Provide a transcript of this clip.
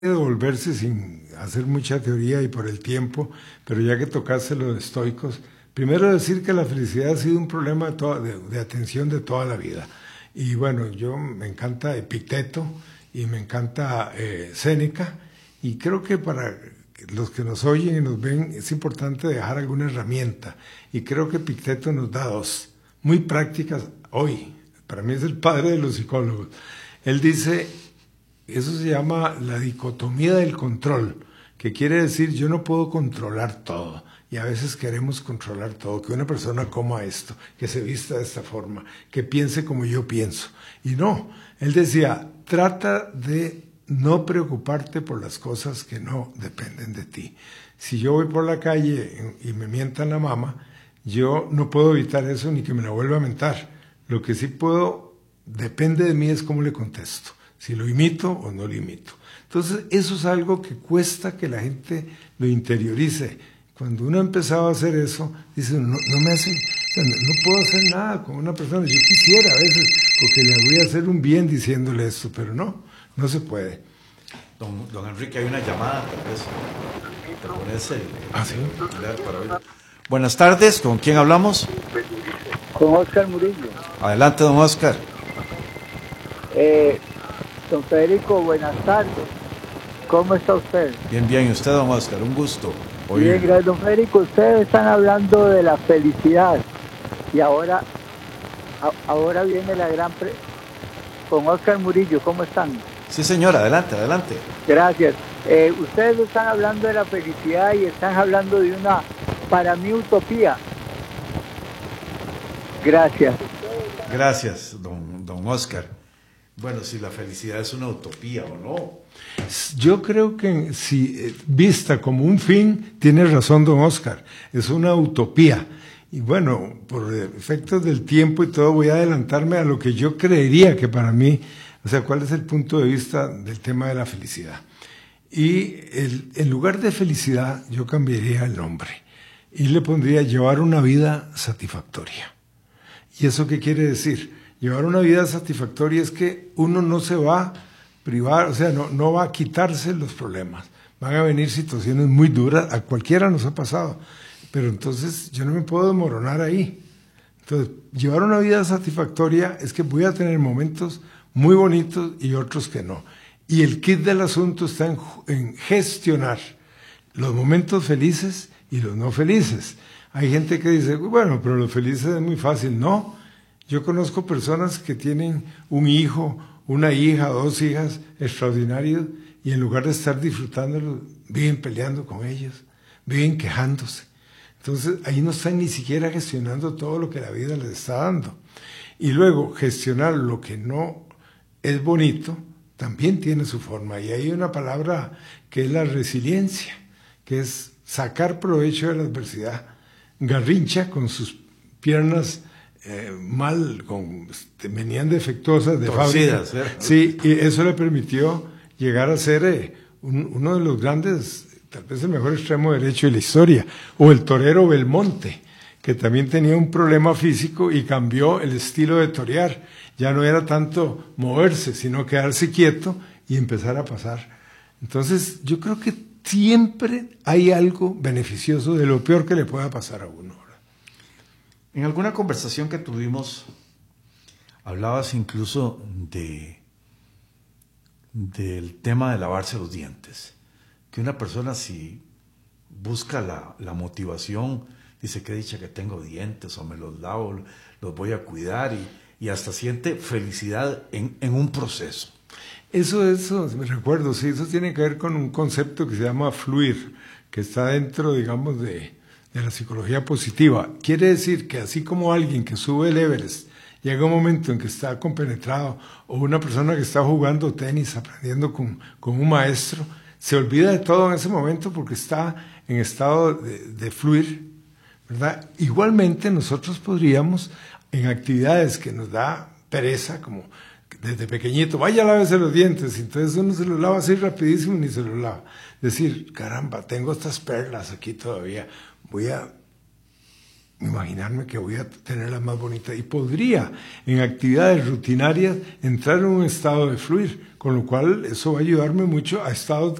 devolverse sin hacer mucha teoría y por el tiempo, pero ya que tocaste lo de estoicos, primero decir que la felicidad ha sido un problema de atención de toda la vida. Y bueno, yo me encanta Epicteto y me encanta Séneca, y creo que para los que nos oyen y nos ven es importante dejar alguna herramienta, y creo que Epicteto nos da dos, muy prácticas hoy. Para mí es el padre de los psicólogos. Él dice, eso se llama la dicotomía del control, que quiere decir yo no puedo controlar todo, y a veces queremos controlar todo, que una persona coma esto, que se vista de esta forma, que piense como yo pienso. Y no, él decía, trata de no preocuparte por las cosas que no dependen de ti. Si yo voy por la calle y me mientan la mamá, yo no puedo evitar eso ni que me la vuelva a mentar. Lo que sí puedo, depende de mí, es cómo le contesto, si lo imito o no lo imito. Entonces, eso es algo que cuesta que la gente lo interiorice. Cuando uno ha empezado a hacer eso, dice, no me hace, no puedo hacer nada con una persona. Yo quisiera a veces, porque le voy a hacer un bien diciéndole esto, pero no se puede. Don Enrique, hay una llamada, tal vez. ¿Sí? Para oír. Buenas tardes, ¿con quién hablamos? Con Oscar Murillo. Adelante, don Oscar. Don Federico, buenas tardes. ¿Cómo está usted? Bien, ¿y usted, don Oscar? Un gusto. Bien, gracias, don Federico. Ustedes están hablando de la felicidad. Y ahora viene la gran... Con Oscar Murillo, ¿cómo están? Sí, señora, adelante. Gracias. Ustedes están hablando de la felicidad y están hablando de una, para mí, utopía. Gracias. Gracias, don Oscar. Bueno, si la felicidad es una utopía o no. Yo creo que si vista como un fin, tiene razón don Oscar, es una utopía. Y bueno, por efectos del tiempo y todo, voy a adelantarme a lo que yo creería que para mí, o sea, cuál es el punto de vista del tema de la felicidad. Y en lugar de felicidad, yo cambiaría el nombre y le pondría llevar una vida satisfactoria. ¿Y eso qué quiere decir? Llevar una vida satisfactoria es que uno no se va a privar, o sea, no va a quitarse los problemas. Van a venir situaciones muy duras, a cualquiera nos ha pasado, pero entonces yo no me puedo desmoronar ahí. Entonces, llevar una vida satisfactoria es que voy a tener momentos muy bonitos y otros que no. Y el kit del asunto está en gestionar los momentos felices y los no felices. Hay gente que dice, bueno, pero los felices es muy fácil. No, yo conozco personas que tienen un hijo, una hija, 2 hijas extraordinarios, y en lugar de estar disfrutándolo, viven peleando con ellos, viven quejándose. Entonces, ahí no están ni siquiera gestionando todo lo que la vida les está dando. Y luego, gestionar lo que no es bonito, también tiene su forma. Y hay una palabra que es la resiliencia, que es sacar provecho de la adversidad. Garrincha, con sus piernas venían defectuosas de torcidas, fábrica. Sí, y eso le permitió llegar a ser uno de los grandes, tal vez el mejor extremo derecho de la historia. O el torero Belmonte, que también tenía un problema físico y cambió el estilo de torear. Ya no era tanto moverse, sino quedarse quieto y empezar a pasar. Entonces, yo creo que siempre hay algo beneficioso de lo peor que le pueda pasar a uno. En alguna conversación que tuvimos, hablabas incluso del tema de lavarse los dientes. Que una persona, si busca la motivación, dice, qué dicha que tengo dientes, o me los lavo, los voy a cuidar, y hasta siente felicidad en un proceso. Eso me recuerdo, sí, eso tiene que ver con un concepto que se llama fluir, que está dentro, digamos, de la psicología positiva. Quiere decir que así como alguien que sube el Everest llega un momento en que está compenetrado, o una persona que está jugando tenis, aprendiendo con un maestro, se olvida de todo en ese momento porque está en estado de fluir, ¿verdad? Igualmente nosotros podríamos, en actividades que nos da pereza, como desde pequeñito, vaya, lávese los dientes, entonces uno se los lava así rapidísimo y ni se los lava. Decir, caramba, tengo estas perlas aquí todavía, voy a imaginarme que voy a tenerla más bonita y podría en actividades rutinarias entrar en un estado de fluir, con lo cual eso va a ayudarme mucho a estados